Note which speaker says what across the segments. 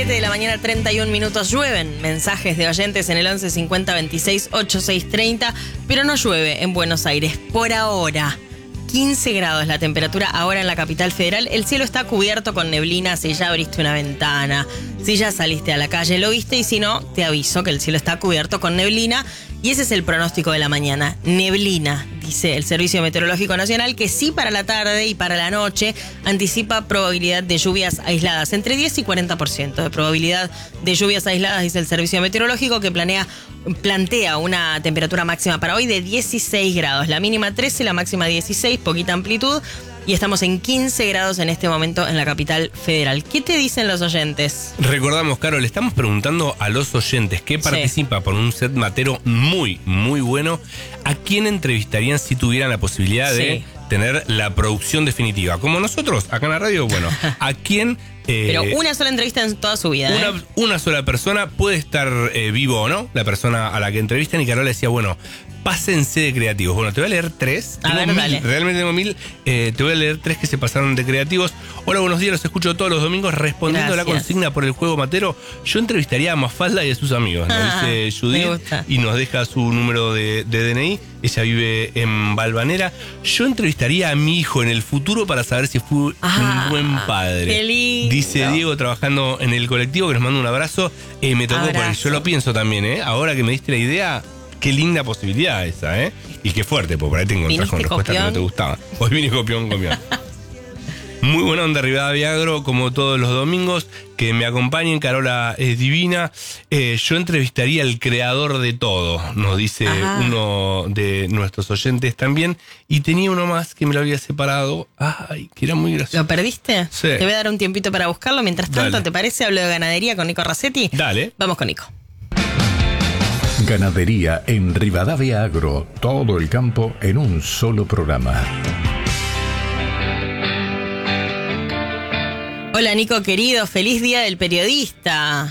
Speaker 1: 7 de la mañana, 31 minutos. Llueven mensajes de oyentes en el 11 50 26 86 30, pero no llueve en Buenos Aires por ahora. 15 grados la temperatura ahora en la capital federal. El cielo está cubierto con neblina. Si ya abriste una ventana, si ya saliste a la calle, lo viste, y si no, te aviso que el cielo está cubierto con neblina. Y ese es el pronóstico de la mañana. Neblina, dice el Servicio Meteorológico Nacional, que sí para la tarde y para la noche anticipa probabilidad de lluvias aisladas. Entre 10 y 40% de probabilidad de lluvias aisladas, dice el Servicio Meteorológico, que plantea una temperatura máxima para hoy de 16 grados. La mínima 13, la máxima 16, poquita amplitud. Y estamos en 15 grados en este momento en la capital federal. ¿Qué te dicen los oyentes?
Speaker 2: Recordamos, Caro, le estamos preguntando a los oyentes que participa por un set matero muy, muy bueno, ¿a quién entrevistarían si tuvieran la posibilidad de tener la producción definitiva? Como nosotros, acá en la radio, bueno, ¿a quién?
Speaker 1: Pero una sola entrevista en toda su vida.
Speaker 2: Una sola persona, puede estar vivo o no, la persona a la que entrevistan, y Carola decía, bueno, pásense de creativos. Bueno, te voy a leer 3. Realmente tengo 1000. Te voy a leer 3 que se pasaron de creativos. Hola, buenos días, los escucho todos los domingos respondiendo a la consigna por el juego matero. Yo entrevistaría a Mafalda y a sus amigos, nos dice Judith, y nos deja su número de DNI. Ella vive en Valvanera. Yo entrevistaría a mi hijo en el futuro para saber si fue un buen padre.
Speaker 1: Qué lindo.
Speaker 2: Dice Diego, trabajando en el colectivo, que les mando un abrazo. Me tocó por él. Yo lo pienso también, ahora que me diste la idea. Qué linda posibilidad esa, Y qué fuerte, porque por ahí te encontrás con respuestas que no te gustaban. Hoy vine copión. Muy buena onda Rivadavia Agro, como todos los domingos. Que me acompañen, Carola es divina. Yo entrevistaría al creador de todo, nos dice uno de nuestros oyentes también. Y tenía uno más que me lo había separado. Ay, que era muy gracioso.
Speaker 1: ¿Lo perdiste?
Speaker 2: Sí.
Speaker 1: Te voy a dar un tiempito para buscarlo. Mientras tanto,
Speaker 2: Dale.
Speaker 1: ¿te parece? Hablo de ganadería con Nico Racetti.
Speaker 2: Dale.
Speaker 1: Vamos con Nico.
Speaker 3: Ganadería en Rivadavia Agro, todo el campo en un solo programa.
Speaker 1: Hola Nico querido, feliz día del periodista.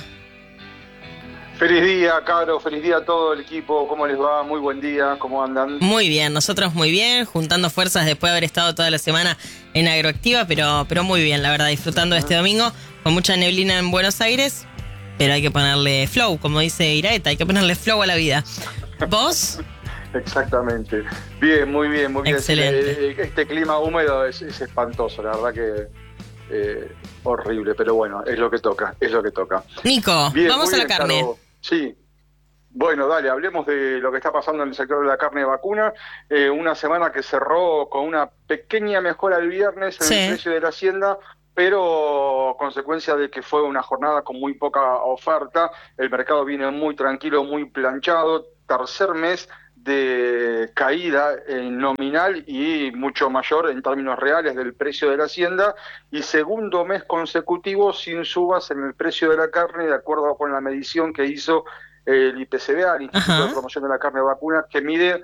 Speaker 4: Feliz día, Caro, feliz día a todo el equipo, ¿cómo les va? Muy buen día, ¿cómo andan?
Speaker 1: Muy bien, nosotros muy bien, juntando fuerzas después de haber estado toda la semana en Agroactiva, pero muy bien, la verdad, disfrutando de este domingo, con mucha neblina en Buenos Aires. Pero hay que ponerle flow, como dice Iraeta, hay que ponerle flow a la vida. ¿Vos?
Speaker 4: Exactamente. Bien, muy bien, muy bien.
Speaker 1: Excelente.
Speaker 4: Este clima húmedo es espantoso, la verdad que horrible, pero bueno, es lo que toca.
Speaker 1: Nico,
Speaker 4: Bien,
Speaker 1: vamos a la carne.
Speaker 4: Caro. Sí. Bueno, dale, hablemos de lo que está pasando en el sector de la carne de vacuna. Una semana que cerró con una pequeña mejora el viernes en el precio de la hacienda, pero consecuencia de que fue una jornada con muy poca oferta. El mercado viene muy tranquilo, muy planchado. Tercer mes de caída nominal y mucho mayor en términos reales del precio de la hacienda, y segundo mes consecutivo sin subas en el precio de la carne, de acuerdo con la medición que hizo el IPCBA, el Instituto de Promoción de la Carne de Vacuna, que mide,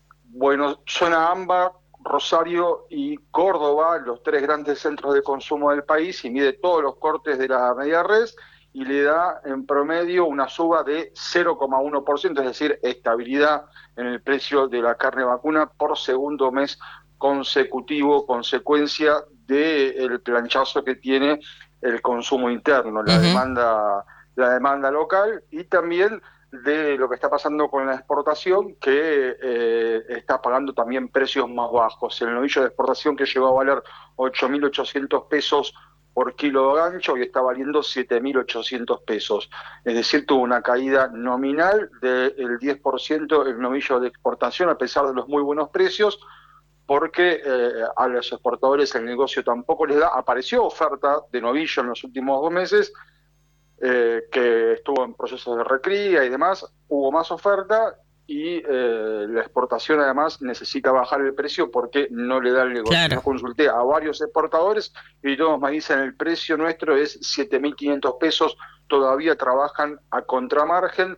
Speaker 4: zona AMBA, Rosario y Córdoba, los 3 grandes centros de consumo del país, y mide todos los cortes de la media res, y le da en promedio una suba de 0,1%, es decir, estabilidad en el precio de la carne vacuna por segundo mes consecutivo, consecuencia del planchazo que tiene el consumo interno, la demanda local, y también de lo que está pasando con la exportación, que está pagando también precios más bajos. El novillo de exportación, que llegó a valer 8.800 pesos por kilo de gancho, y está valiendo 7.800 pesos. Es decir, tuvo una caída nominal del 10% el novillo de exportación, a pesar de los muy buenos precios, porque a los exportadores el negocio tampoco les da. Apareció oferta de novillo en los últimos 2 meses, que estuvo en procesos de recría y demás. Hubo más oferta, y la exportación además necesita bajar el precio porque no le da el negocio. Yo consulté a varios exportadores y todos me dicen el precio nuestro es 7.500 pesos, todavía trabajan a contramargen,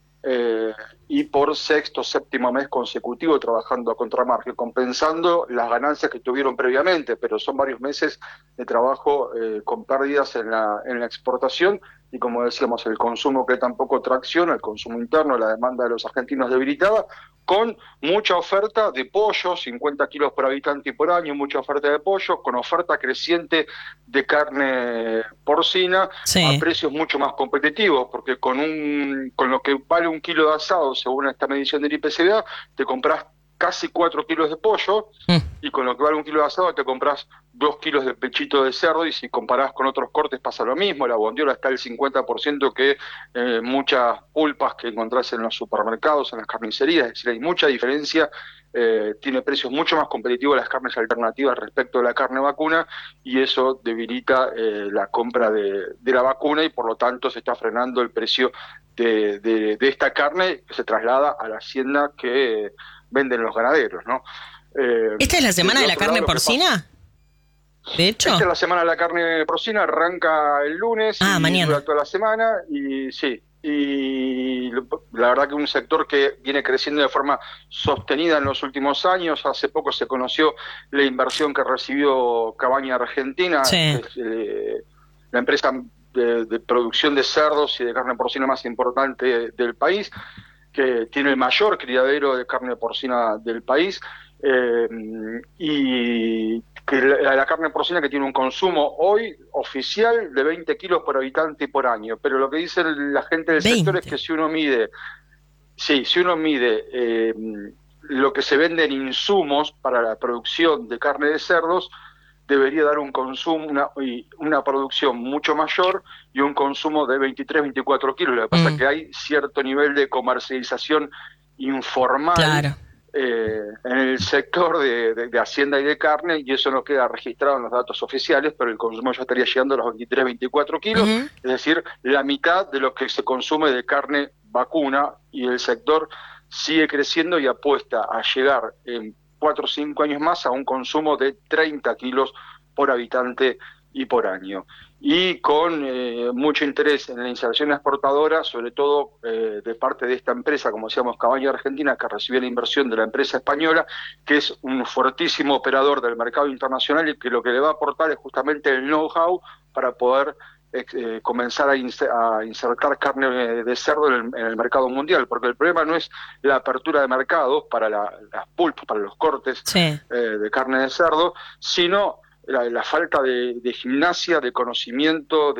Speaker 4: y por sexto, séptimo mes consecutivo trabajando a contramargen, compensando las ganancias que tuvieron previamente, pero son varios meses de trabajo con pérdidas en la exportación, y como decíamos, el consumo que tampoco tracciona, el consumo interno, la demanda de los argentinos debilitada, con mucha oferta de pollo, 50 kilos por habitante y por año, mucha oferta de pollo, con oferta creciente de carne porcina, a precios mucho más competitivos, porque con lo que vale un kilo de asado, según esta medición del IPCBA, te compras casi 4 kilos de pollo, y con lo que vale un kilo de asado te compras 2 kilos de pechito de cerdo, y si comparás con otros cortes pasa lo mismo. La bondiola está al 50% que muchas pulpas que encontrás en los supermercados, en las carnicerías, es decir, hay mucha diferencia. Tiene precios mucho más competitivos las carnes alternativas respecto a la carne vacuna, y eso debilita la compra de la vacuna, y por lo tanto se está frenando el precio de esta carne, que se traslada a la hacienda que venden los ganaderos, ¿no?
Speaker 1: ¿Esta es la semana de la carne porcina? De hecho.
Speaker 4: Esta es la semana de la carne porcina, arranca el lunes y
Speaker 1: mañana.
Speaker 4: dura toda la semana, y sí. Y la verdad que un sector que viene creciendo de forma sostenida en los últimos años. Hace poco se conoció la inversión que recibió Cabaña Argentina, la empresa de producción de cerdos y de carne porcina más importante del país, que tiene el mayor criadero de carne porcina del país, y que la carne porcina que tiene un consumo hoy oficial de 20 kilos por habitante y por año, pero lo que dice la gente del sector es que si uno mide lo que se vende en insumos para la producción de carne de cerdos, debería dar un consumo, una producción mucho mayor y un consumo de 23, 24 kilos. Lo que pasa es que hay cierto nivel de comercialización informal en el sector de hacienda y de carne, y eso no queda registrado en los datos oficiales, pero el consumo ya estaría llegando a los 23, 24 kilos, es decir, la mitad de lo que se consume de carne vacuna, y el sector sigue creciendo y apuesta a llegar en 4 o 5 años más a un consumo de 30 kilos por habitante y por año. Y con mucho interés en la inserción exportadora, sobre todo de parte de esta empresa, como decíamos, Cabaña Argentina, que recibió la inversión de la empresa española, que es un fuertísimo operador del mercado internacional, y que lo que le va a aportar es justamente el know-how para poder comenzar a insertar carne de cerdo en el mercado mundial, porque el problema no es la apertura de mercados para las pulpas, para los cortes de carne de cerdo, sino la falta de gimnasia, de conocimiento,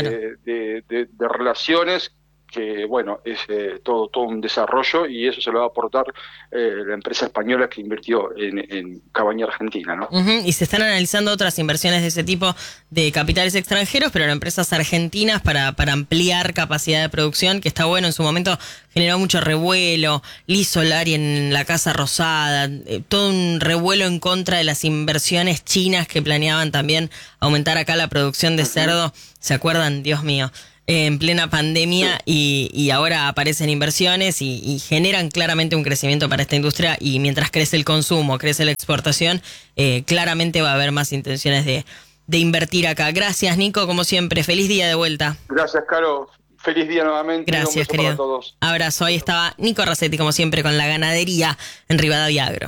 Speaker 4: de relaciones, que bueno, es todo un desarrollo, y eso se lo va a aportar la empresa española que invirtió en Cabaña Argentina, ¿no?
Speaker 1: Y se están analizando otras inversiones de ese tipo de capitales extranjeros, pero en empresas argentinas para ampliar capacidad de producción, que está bueno. En su momento generó mucho revuelo, Liz Solari en la Casa Rosada, todo un revuelo en contra de las inversiones chinas que planeaban también aumentar acá la producción de cerdo. ¿Se acuerdan? Dios mío. En plena pandemia, y ahora aparecen inversiones y generan claramente un crecimiento para esta industria, y mientras crece el consumo, crece la exportación, claramente va a haber más intenciones de invertir acá. Gracias, Nico, como siempre. Feliz día de vuelta.
Speaker 4: Gracias, Caro. Feliz día nuevamente.
Speaker 1: Gracias, querido.
Speaker 4: Para todos.
Speaker 1: Abrazo. Ahí estaba Nico Racetti, como siempre, con la ganadería en Rivadavia Agro.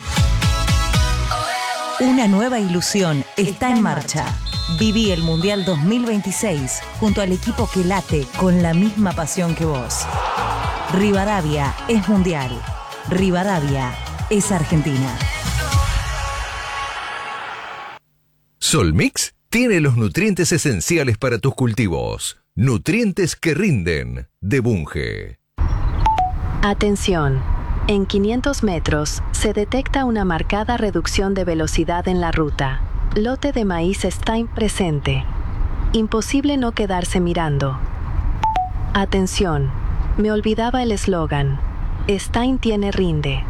Speaker 5: Una nueva ilusión está en marcha. Viví el Mundial 2026 junto al equipo que late con la misma pasión que vos. Rivadavia es mundial. Rivadavia es Argentina.
Speaker 3: Solmix tiene los nutrientes esenciales para tus cultivos. Nutrientes que rinden, de Bunge.
Speaker 6: Atención. En 500 metros se detecta una marcada reducción de velocidad en la ruta. Lote de maíz Stein presente. Imposible no quedarse mirando. Atención, me olvidaba el eslogan. Stein tiene rinde.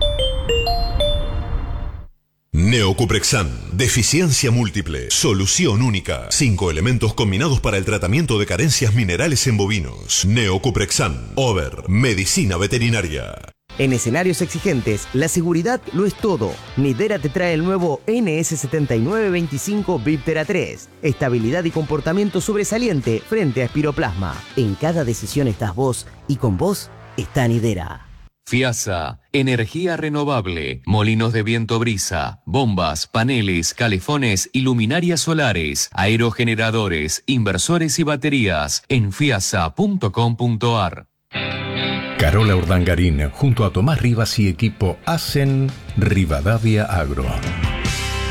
Speaker 7: Neocuprexan, deficiencia múltiple, solución única. 5 elementos combinados para el tratamiento de carencias minerales en bovinos. Neocuprexan, Over, medicina veterinaria.
Speaker 8: En escenarios exigentes, la seguridad lo es todo. Nidera te trae el nuevo NS7925 Viptera 3. Estabilidad y comportamiento sobresaliente frente a espiroplasma. En cada decisión estás vos, y con vos está Nidera.
Speaker 9: FIASA, energía renovable, molinos de viento brisa, bombas, paneles, calefones y luminarias solares, aerogeneradores, inversores y baterías en fiasa.com.ar.
Speaker 10: Carola Urdangarín junto a Tomás Rivas y equipo hacen Rivadavia Agro.